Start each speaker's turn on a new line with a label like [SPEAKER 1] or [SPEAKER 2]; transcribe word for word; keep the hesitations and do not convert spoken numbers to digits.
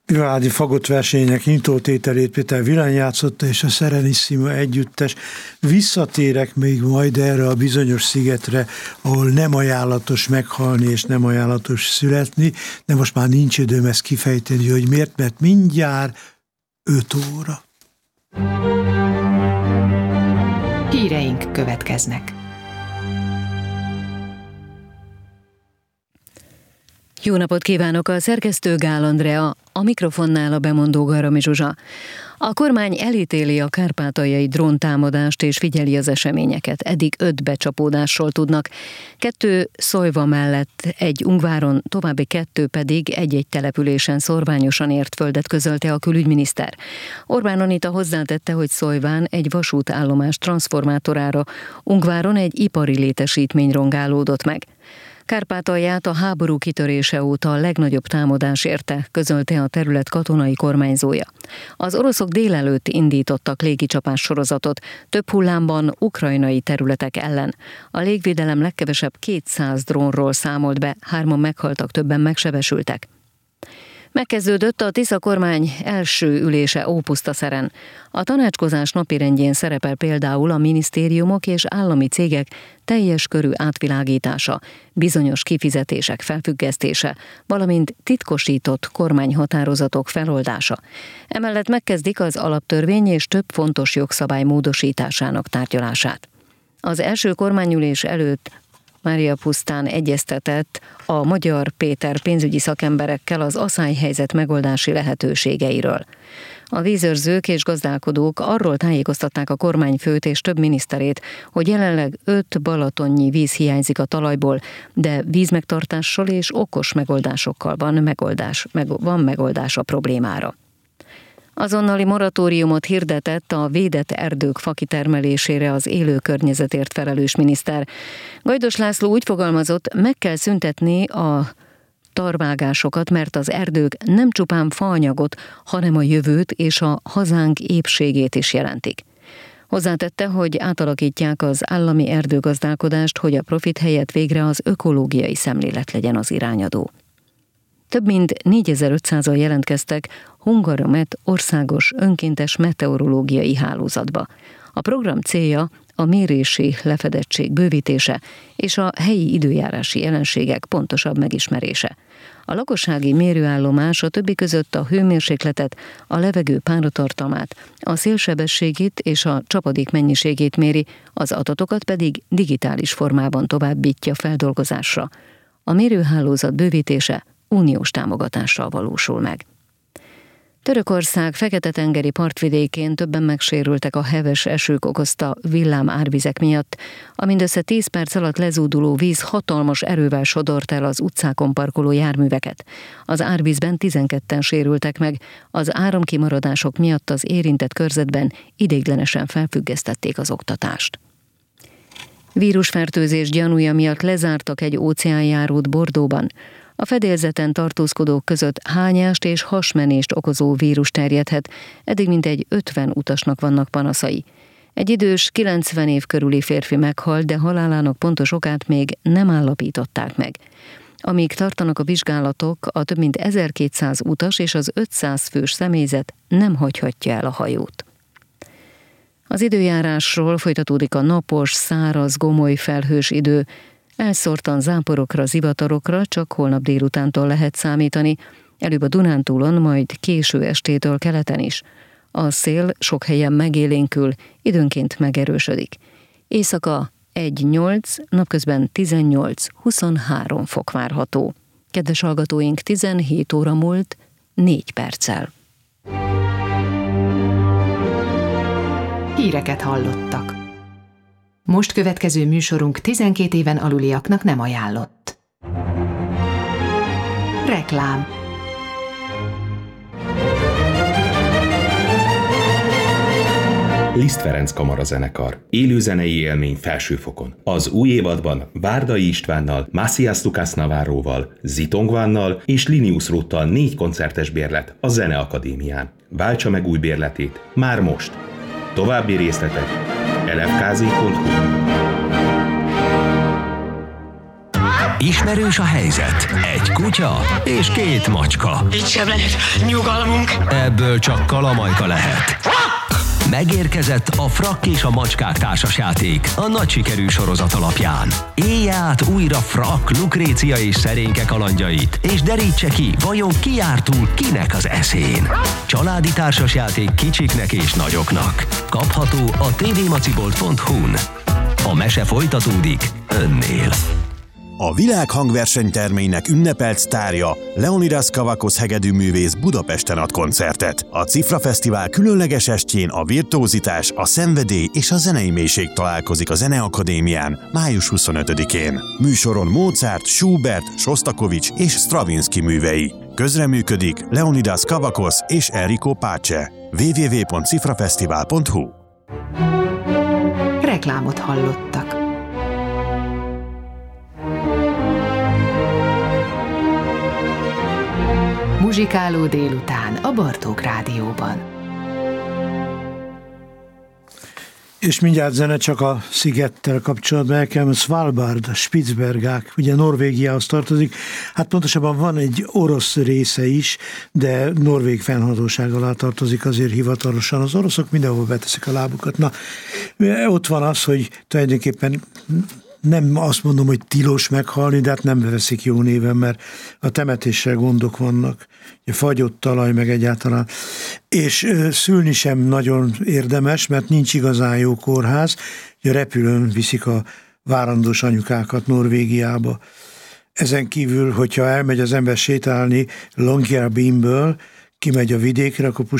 [SPEAKER 1] Vivaldi Fagott versenyének nyitótételét Péter Vilán játszotta, és a Serenissima együttes. Visszatérek még majd erre a bizonyos szigetre, ahol nem ajánlatos meghalni, és nem ajánlatos születni, de most már nincs időm ezt kifejteni, hogy miért, mert mindjárt öt óra.
[SPEAKER 2] Híreink következnek.
[SPEAKER 3] Jó napot kívánok, a szerkesztő Gál Andrea, a mikrofonnál a bemondó Garami Zsuzsa. A kormány elítéli a kárpátaljai dróntámadást és figyeli az eseményeket. Eddig öt becsapódásról tudnak. Kettő Szojva mellett egy Ungváron, további kettő pedig egy-egy településen szorványosan ért földet, közölte a külügyminiszter. Orbán Anita hozzátette, hogy Szojván egy vasútállomás transformátorára, Ungváron egy ipari létesítmény rongálódott meg. Kárpátalját a háború kitörése óta a legnagyobb támadás érte, közölte a terület katonai kormányzója. Az oroszok délelőtt indítottak légicsapás sorozatot, több hullámban ukrajnai területek ellen. A légvédelem legkevesebb kétszáz drónról számolt be, hárman meghaltak, többen megsebesültek. Megkezdődött a Tisza kormány első ülése Ópusztaszeren. A tanácskozás napirendjén szerepel például a minisztériumok és állami cégek teljes körű átvilágítása, bizonyos kifizetések felfüggesztése, valamint titkosított kormányhatározatok feloldása. Emellett megkezdik az alaptörvény és több fontos jogszabály módosításának tárgyalását. Az első kormányülés előtt Mária Pusztán egyeztetett a Magyar Péter pénzügyi szakemberekkel az aszályhelyzet megoldási lehetőségeiről. A vízőrzők és gazdálkodók arról tájékoztatták a kormányfőt és több miniszterét, hogy jelenleg öt balatonnyi víz hiányzik a talajból, de vízmegtartással és okos megoldásokkal van megoldás, meg, van megoldás a problémára. Azonnali moratóriumot hirdetett a védett erdők fakitermelésére az élő környezetért felelős miniszter. Gajdos László úgy fogalmazott, meg kell szüntetni a tarvágásokat, mert az erdők nem csupán faanyagot, hanem a jövőt és a hazánk épségét is jelentik. Hozzátette, hogy átalakítják az állami erdőgazdálkodást, hogy a profit helyett végre az ökológiai szemlélet legyen az irányadó. Több mint négyezer-ötszázan jelentkeztek Hungaromet országos önkéntes meteorológiai hálózatba. A program célja a mérési lefedettség bővítése és a helyi időjárási jelenségek pontosabb megismerése. A lakossági mérőállomás a többi között a hőmérsékletet, a levegő páratartalmát, a szélsebességét és a csapadék mennyiségét méri, az adatokat pedig digitális formában továbbítja feldolgozásra. A mérőhálózat bővítése uniós támogatással valósul meg. Törökország Fekete-tengeri partvidékén többen megsérültek a heves esők okozta villám árvizek miatt. A mindössze tíz perc alatt lezúduló víz hatalmas erővel sodort el az utcákon parkoló járműveket. Az árvízben tizenketten sérültek meg, az áramkimaradások miatt az érintett körzetben ideiglenesen felfüggesztették az oktatást. Vírusfertőzés gyanúja miatt lezártak egy óceánjárót Bordeauxban. A fedélzeten tartózkodók között hányást és hasmenést okozó vírus terjedhet, eddig mintegy ötven utasnak vannak panaszai. Egy idős, kilencven év körüli férfi meghalt, de halálának pontos okát még nem állapították meg. Amíg tartanak a vizsgálatok, a több mint ezerkétszáz utas és az ötszáz fős személyzet nem hagyhatja el a hajót. Az időjárásról folytatódik a napos, száraz, gomoly felhős idő. Elszórtan záporokra, zivatarokra csak holnap délutántól lehet számítani, előbb a Dunántúlon, majd késő estétől keleten is. A szél sok helyen megélénkül, időnként megerősödik. Éjszaka egy-nyolc, napközben tizennyolc-huszonhárom fok várható. Kedves hallgatóink, tizenhét óra múlt négy perccel.
[SPEAKER 2] Híreket hallottak. Most következő műsorunk tizenkét éven aluliaknak nem ajánlott. Reklám.
[SPEAKER 4] Liszt Ferenc kamarazenekar. Élőzenei élmény felsőfokon. Az új évadban Várdai Istvánnal, Macias Lucas Navarróval, Zitongvánnal és Linius Ruttal négy koncertes bérlet a Zeneakadémián. Váltsa meg új bérletét már most. További részletek el ef ká zé pont hu.
[SPEAKER 5] Ismerős a helyzet. Egy kutya és két macska.
[SPEAKER 6] Itt sem lehet nyugalmunk.
[SPEAKER 5] Ebből csak kalamajka lehet. Megérkezett a Frakk és a Macskák társasjáték a nagy sikerű sorozat alapján. Élj át újra Frakk, Lukrécia és Szerénke kalandjait, és derítse ki, vajon ki jár túl kinek az eszén. Családi társasjáték kicsiknek és nagyoknak. Kapható a tvmacibolt pont hu-n. A mese folytatódik önnél.
[SPEAKER 7] A világ hangversenyterménynek ünnepelt sztárja, Leonidas Kavakos hegedűművész Budapesten ad koncertet. A Cifra Fesztivál különleges estjén a virtuózitás, a szenvedély és a zenei mélység találkozik a Zeneakadémián május huszonötödikén. Műsoron Mozart, Schubert, Sostakovics és Stravinsky művei. Közreműködik Leonidas Kavakos és Enrico Pace. double-u double-u double-u pont cifrafesztivál pont hu.
[SPEAKER 2] Reklámot hallottak. Muzsikáló délután a Bartók Rádióban.
[SPEAKER 1] És mindjárt zene csak a szigettel kapcsolatban elkelem, Svalbard, a Spitsbergák, ugye Norvégiához tartozik, hát pontosabban van egy orosz része is, de norvég fennhatóság alá tartozik azért hivatalosan. Az oroszok mindenhol beteszik a lábukat. Na, ott van az, hogy tulajdonképpen nem azt mondom, hogy tilos meghalni, de hát nem veszik jó néven, mert a temetéssel gondok vannak, a fagyott talaj meg egyáltalán. És szülni sem nagyon érdemes, mert nincs igazán jó kórház, a repülőn viszik a várandós anyukákat Norvégiába. Ezen kívül, hogyha elmegy az ember sétálni Longyearbyenből, kimegy a vidékre, akkor